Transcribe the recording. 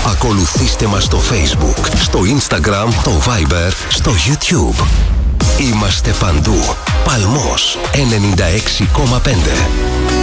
Ακολουθήστε μας στο Facebook, στο Instagram, το Viber, στο YouTube. Είμαστε παντού. Παλμός 96,5.